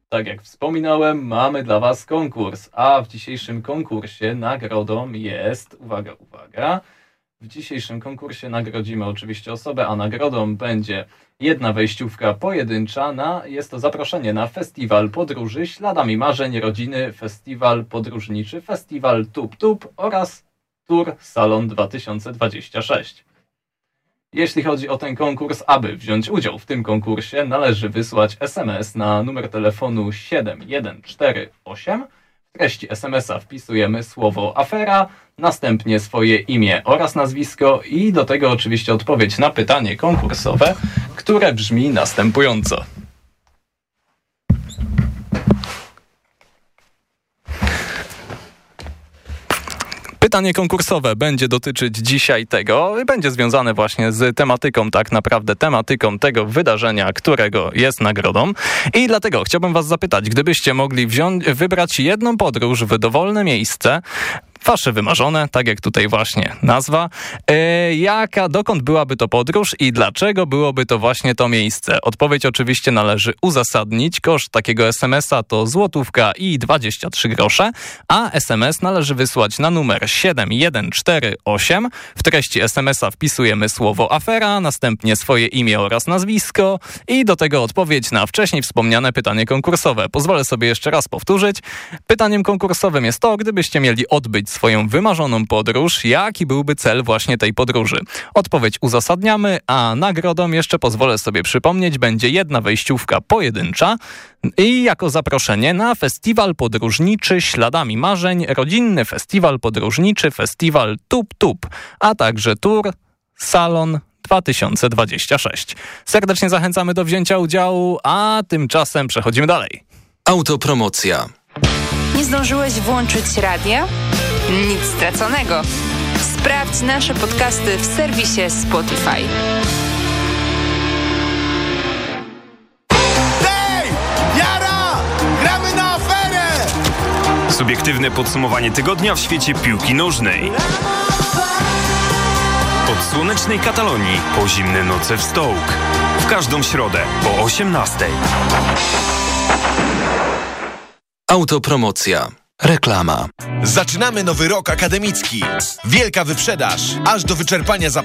Tak jak wspominałem, mamy dla Was konkurs, a w dzisiejszym konkursie nagrodą jest, uwaga, w dzisiejszym konkursie nagrodzimy oczywiście osobę, a nagrodą będzie jedna wejściówka pojedyncza jest to zaproszenie na festiwal podróży Śladami Marzeń Rodziny, festiwal podróżniczy, festiwal Tup oraz Tour Salon 2026. Jeśli chodzi o ten konkurs, aby wziąć udział w tym konkursie, należy wysłać SMS na numer telefonu 7148. W treści SMS-a wpisujemy słowo afera, następnie swoje imię oraz nazwisko i do tego oczywiście odpowiedź na pytanie konkursowe, które brzmi następująco. Pytanie konkursowe będzie dotyczyć dzisiaj tego, będzie związane właśnie z tematyką, tak naprawdę tematyką tego wydarzenia, którego jest nagrodą. I dlatego chciałbym Was zapytać, gdybyście mogli wybrać jedną podróż w dowolne miejsce, Wasze wymarzone, tak jak tutaj właśnie nazwa. Dokąd byłaby to podróż i dlaczego byłoby to właśnie to miejsce? Odpowiedź oczywiście należy uzasadnić. Koszt takiego SMS-a to złotówka i 23 grosze, a SMS należy wysłać na numer 7148. W treści SMS-a wpisujemy słowo afera, następnie swoje imię oraz nazwisko i do tego odpowiedź na wcześniej wspomniane pytanie konkursowe. Pozwolę sobie jeszcze raz powtórzyć. Pytaniem konkursowym jest to, gdybyście mieli odbyć swoją wymarzoną podróż, jaki byłby cel właśnie tej podróży. Odpowiedź uzasadniamy, a nagrodą, jeszcze pozwolę sobie przypomnieć, będzie jedna wejściówka pojedyncza i jako zaproszenie na festiwal podróżniczy Śladami Marzeń, rodzinny festiwal podróżniczy, festiwal Tup, a także Tour Salon 2026. Serdecznie zachęcamy do wzięcia udziału, a tymczasem przechodzimy dalej. Autopromocja. Nie zdążyłeś włączyć radia? Nic straconego. Sprawdź nasze podcasty w serwisie Spotify. Hej! Jara! Gramy na aferę! Subiektywne podsumowanie tygodnia w świecie piłki nożnej. Od słonecznej Katalonii po zimne noce w Stoke. W każdą środę po 18:00. Autopromocja. Reklama. Zaczynamy nowy rok akademicki. Wielka wyprzedaż, aż do wyczerpania zapasów.